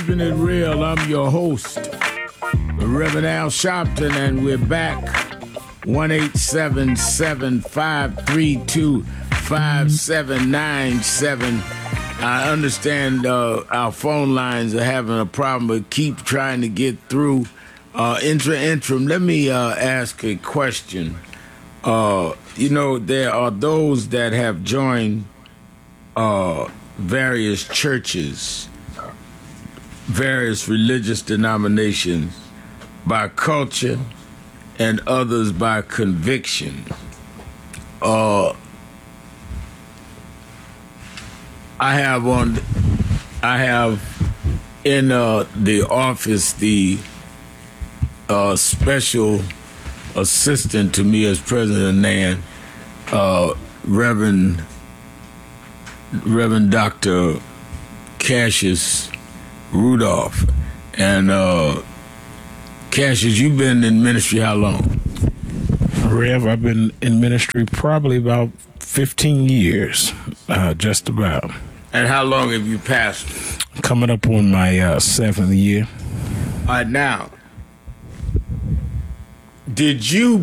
Keeping it real, I'm your host, Reverend Al Sharpton, and we're back. 1-877-532-5797. I understand our phone lines are having a problem, but keep trying to get through. Interim, let me ask a question. There are those that have joined various churches, various religious denominations by culture and others by conviction. I have in the office the special assistant to me as president of NAN, Reverend Dr. Cassius Rudolph. And Cassius, you've been in ministry how long? Rev, I've been in ministry probably about 15 years, just about. And how long have you pastored? Coming up on my 7th year. Now, did you